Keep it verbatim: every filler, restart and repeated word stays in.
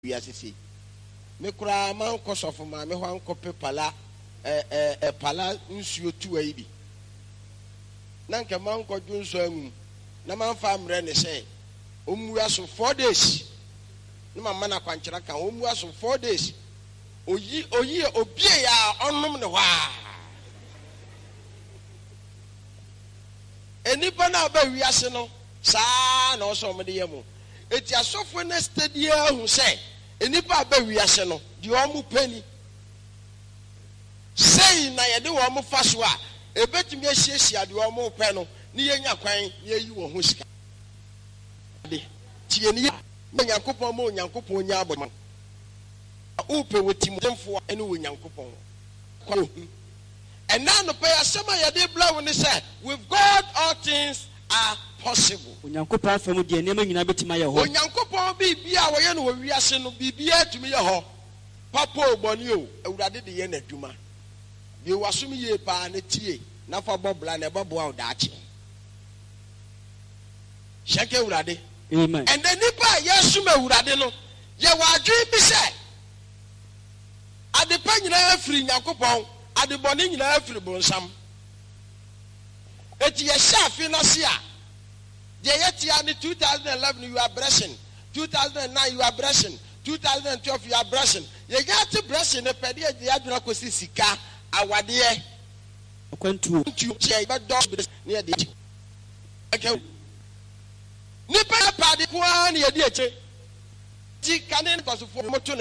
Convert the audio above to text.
we asisi me kura man kosofo ma me hwan kope pala eh eh eh pala nsuo tu ayi bi na nka man ko dwunso anwu na man fa mre ne se omua so four days na mama na kwankyera kan omua so four days oyi oyi obie ya onnom ne hwa enipa na ba wiase no saa na oso mo de yemu eti asofo na stadia hu se enipa ba wiase no de omu pani sei na ye de wo mo fa so a ebetumi ahiesia de omu pe no ni yenya kwan ni yi wo ho sika de tie ni nyankopon mo nyankopon nya aboma upe wotim demfo ene wo nyankopon kwa and now no pay asema ya de bla when say with God all things are possible. Onyankopon afemu de nema nyina betima ye ho. Onyankopon bibia wo ye no wo wiase no bibia tumi ye ho. Papa ogboni o awurade de ye na dwuma. Bi wasum ye pa na tie na fa bobla na babo a odaache. Shake awurade. Amen. And then nipa yesum awurade no ye wadwe bi say adepa nyina afiri nyankopon adeboni nyina afiri bonsam eti ye shafi na sia de yetia ni two thousand eleven you are blessing, two thousand nine you are blessing, two thousand twelve you are blessing, ye got blessing e pede ye aduna kosi sika awade ye akwantu che ba do ne ye de okay ni pa pa de kwa ne ye de eche ti kanen ko so fo moto